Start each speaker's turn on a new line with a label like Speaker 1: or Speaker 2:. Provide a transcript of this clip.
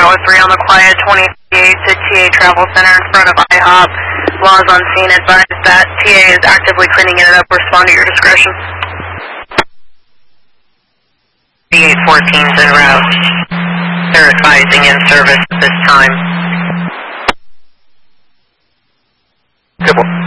Speaker 1: Tower 3 on the quiet, 28 to TA Travel Center in front of IHOP. Laws on scene, advise that TA is actively cleaning it up. Respond at your discretion.
Speaker 2: 814's en route. They're advising in service at this time.
Speaker 3: Good one.